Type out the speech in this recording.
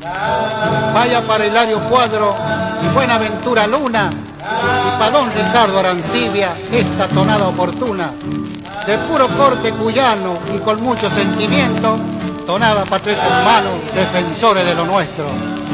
Vaya para Hilario Cuadro y Buenaventura Luna, y para don Ricardo Arancibia esta tonada oportuna, de puro corte cuyano y con mucho sentimiento, tonada para tres hermanos defensores de lo nuestro.